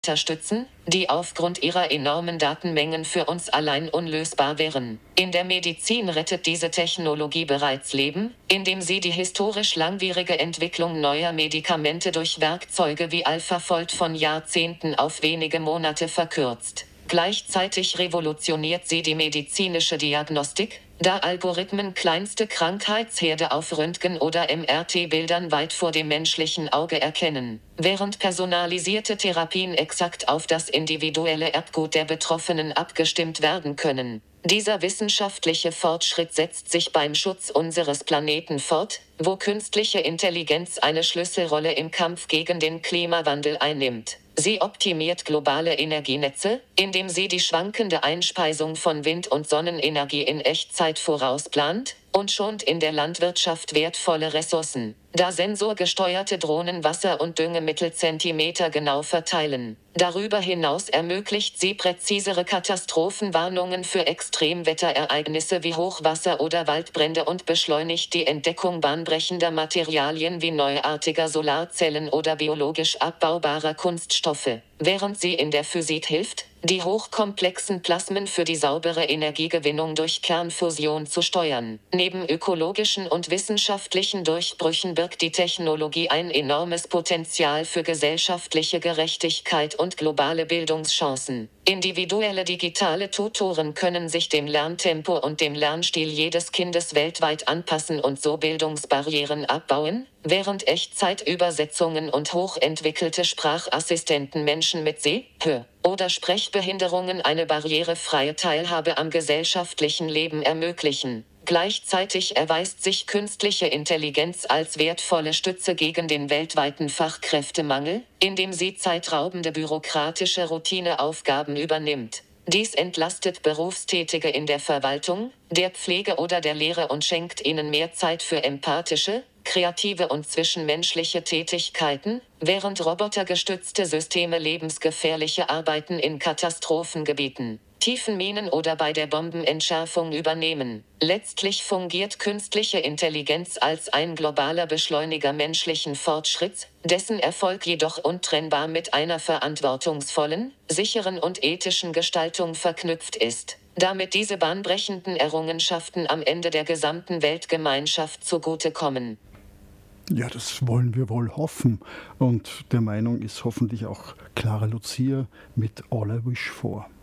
unterstützen, die aufgrund ihrer enormen Datenmengen für uns allein unlösbar wären. In der Medizin rettet diese Technologie bereits Leben, indem sie die historisch langwierige Entwicklung neuer Medikamente durch Werkzeuge wie AlphaFold von Jahrzehnten auf wenige Monate verkürzt. Gleichzeitig revolutioniert sie die medizinische Diagnostik, da Algorithmen kleinste Krankheitsherde auf Röntgen- oder MRT-Bildern weit vor dem menschlichen Auge erkennen, während personalisierte Therapien exakt auf das individuelle Erbgut der Betroffenen abgestimmt werden können. Dieser wissenschaftliche Fortschritt setzt sich beim Schutz unseres Planeten fort, wo künstliche Intelligenz eine Schlüsselrolle im Kampf gegen den Klimawandel einnimmt. Sie optimiert globale Energienetze, indem sie die schwankende Einspeisung von Wind- und Sonnenenergie in Echtzeit vorausplant, und schont in der Landwirtschaft wertvolle Ressourcen, da sensorgesteuerte Drohnen Wasser und Düngemittel zentimetergenau verteilen. Darüber hinaus ermöglicht sie präzisere Katastrophenwarnungen für Extremwetterereignisse wie Hochwasser oder Waldbrände und beschleunigt die Entdeckung bahnbrechender Materialien wie neuartiger Solarzellen oder biologisch abbaubarer Kunststoffe, während sie in der Physik hilft, die hochkomplexen Plasmen für die saubere Energiegewinnung durch Kernfusion zu steuern. Neben ökologischen und wissenschaftlichen Durchbrüchen birgt die Technologie ein enormes Potenzial für gesellschaftliche Gerechtigkeit und globale Bildungschancen. Individuelle digitale Tutoren können sich dem Lerntempo und dem Lernstil jedes Kindes weltweit anpassen und so Bildungsbarrieren abbauen, während Echtzeitübersetzungen und hochentwickelte Sprachassistenten Menschen mit Seh-, Hör- oder Sprechbehinderungen eine barrierefreie Teilhabe am gesellschaftlichen Leben ermöglichen. Gleichzeitig erweist sich künstliche Intelligenz als wertvolle Stütze gegen den weltweiten Fachkräftemangel, indem sie zeitraubende bürokratische Routineaufgaben übernimmt. Dies entlastet Berufstätige in der Verwaltung, der Pflege oder der Lehre und schenkt ihnen mehr Zeit für empathische, kreative und zwischenmenschliche Tätigkeiten, während robotergestützte Systeme lebensgefährliche Arbeiten in Katastrophengebieten, Tiefenminen oder bei der Bombenentschärfung übernehmen. Letztlich fungiert künstliche Intelligenz als ein globaler Beschleuniger menschlichen Fortschritts, dessen Erfolg jedoch untrennbar mit einer verantwortungsvollen, sicheren und ethischen Gestaltung verknüpft ist, damit diese bahnbrechenden Errungenschaften am Ende der gesamten Weltgemeinschaft zugutekommen. Ja, das wollen wir wohl hoffen. Und der Meinung ist hoffentlich auch Clara Lucia mit All I Wish For.